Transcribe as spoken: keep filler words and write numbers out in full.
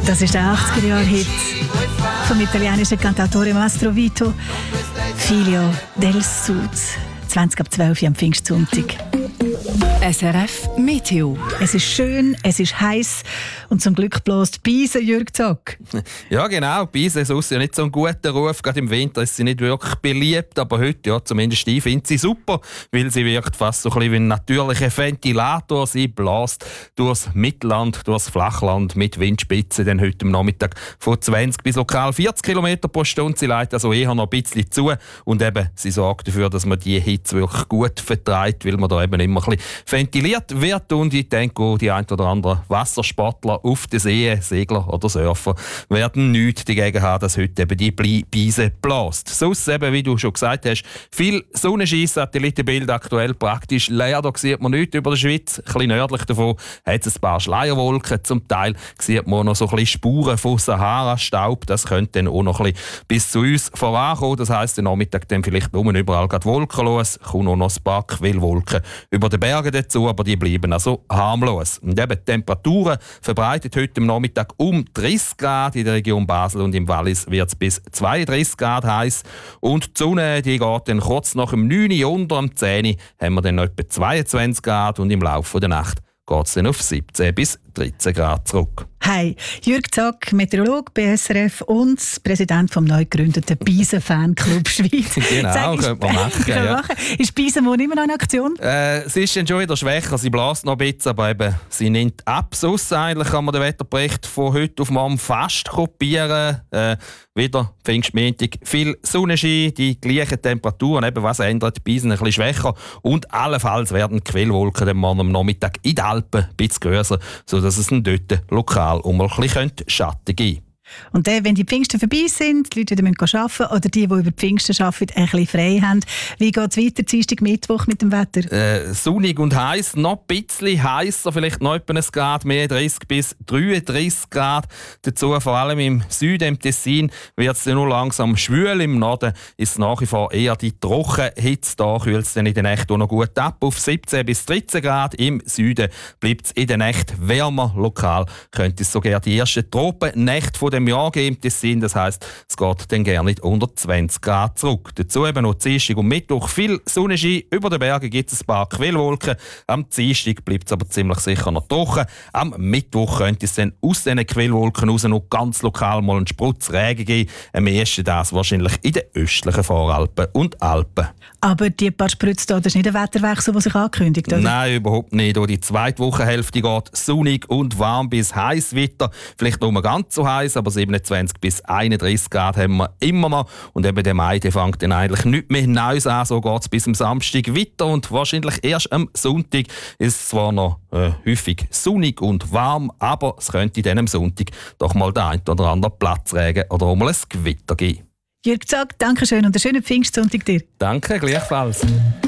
Das ist der achtziger-Jahre-Hit vom italienischen Cantautore Mastro Vito, Figlio del Sud, zwanzig ab zwölf Uhr am Pfingstsonntag. S R F Meteo. Es ist schön, es ist heiß und zum Glück bläst Beise, Jürg Zock. Ja genau, Beise ist ja nicht so ein guter Ruf. Gerade im Winter ist sie nicht wirklich beliebt, aber heute, ja, zumindest ich finde sie super, weil sie wirkt fast so ein bisschen wie ein natürlicher Ventilator. Sie bläst durchs Mittelland, durchs Flachland mit Windspitzen dann heute am Nachmittag von zwanzig bis lokal vierzig Kilometer pro Stunde. Sie leitet also eher noch ein bisschen zu und eben, sie sorgt dafür, dass man die Hitze wirklich gut vertreibt, weil man da eben immer ein bisschen ventiliert wird. Und ich denke auch, die ein oder anderen Wassersportler auf der See, Segler oder Surfer, werden nichts dagegen haben, dass heute eben die Beise bläst. Sonst eben, wie du schon gesagt hast, viel Sonnenschein, Satellitenbild aktuell praktisch leer. Da sieht man nichts über der Schweiz. Ein bisschen nördlich davon hat es ein paar Schleierwolken. Zum Teil sieht man noch so ein bisschen Spuren von Sahara-Staub. Das könnte dann auch noch ein bisschen bis zu uns vorankommen. Das heisst, am Nachmittag dann vielleicht nur überall gerade Wolken los. Kommt auch noch ein paar Quellwolken über den Bergen dazu, aber die bleiben also harmlos. Und eben die Temperaturen verbreitet heute am Nachmittag um dreißig Grad. In der Region Basel und im Wallis wird es bis zweiunddreißig Grad heiß. Und die Sonne die geht dann kurz nach dem neun Uhr unter am zehn Uhr haben wir dann etwa zweiundzwanzig Grad und im Laufe der Nacht geht es dann auf siebzehn bis dreizehn Grad zurück. Hi, Jürg Zock, Meteorologe bei S R F und Präsident vom neu gegründeten Beisen-Fanclub Schweiz. Genau, könnte man machen. Ja. machen. Ist Beisen-Mon immer noch in Aktion? Äh, sie ist dann schon wieder schwächer, sie bläst noch ein bisschen, aber eben, sie nimmt ab. Sonst eigentlich kann man den Wetterbericht von heute auf morgen fast kopieren. Äh, wieder Pfingstmontag, viel Sonnenschein, die gleichen Temperaturen. Eben, was ändert? Die Beisen ein bisschen schwächer. Und allenfalls werden Quellwolken am Morgen am Nachmittag in den Alpen ein bisschen grösser, sodass es dann dort lokal um ein bisschen Schatten geben könnte. Und dann, wenn die Pfingsten vorbei sind, die Leute wieder arbeiten müssen oder die, die über die Pfingsten arbeiten, ein bisschen frei haben, wie geht es weiter, Dienstag, Mittwoch mit dem Wetter? Äh, sonnig und heiß, noch ein bisschen heißer, vielleicht noch etwa ein Grad mehr, dreißig bis dreiunddreißig Grad. Dazu vor allem im Süden, im Tessin, wird es nur langsam schwül. Im Norden ist es nach wie vor eher die Trockenhitze. Da kühlt es dann in der Nacht auch noch gut ab auf siebzehn bis dreizehn Grad. Im Süden bleibt es in der Nacht wärmer. Lokal könnte es sogar die ersten Tropennächte von dem Jahr geben im Tessin. Das heisst, es geht dann gerne nicht unter zwanzig Grad zurück. Dazu eben noch Dienstag und Mittwoch viel Sonnenschein. Über den Bergen gibt es ein paar Quellwolken. Am Dienstag bleibt es aber ziemlich sicher noch trocken. Am Mittwoch könnte es dann aus diesen Quellwolken raus noch ganz lokal mal einen Spritzregen geben. Am ehesten das wahrscheinlich in den östlichen Voralpen und Alpen. Aber die paar Spritze da, das ist nicht ein Wetterwechsel, der sich ankündigt, oder? Nein, überhaupt nicht. Die zweite Wochenhälfte geht sonnig und warm bis heiß weiter. Vielleicht nicht mehr ganz so heiß, aber siebenundzwanzig bis einunddreißig Grad haben wir immer noch. Und eben der Mai der fängt dann eigentlich nicht mehr Neues an. So geht es bis am Samstag weiter. Und wahrscheinlich erst am Sonntag ist es zwar noch äh, häufig sonnig und warm, aber es könnte dann am Sonntag doch mal der ein oder andere Platzregen oder auch mal ein Gewitter geben. Jürg Zock, danke schön und einen schönen Pfingstsonntag dir. Danke, gleichfalls.